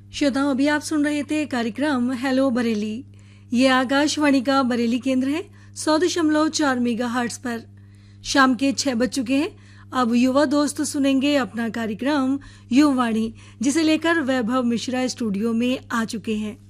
श्रोताओं, अभी आप सुन रहे थे कार्यक्रम हेलो बरेली। ये आकाशवाणी का बरेली केंद्र है 100.4 मेगाहर्ट्ज पर। शाम के 6 बज चुके हैं। अब युवा दोस्त सुनेंगे अपना कार्यक्रम युवावाणी, जिसे लेकर वैभव मिश्रा स्टूडियो में आ चुके हैं।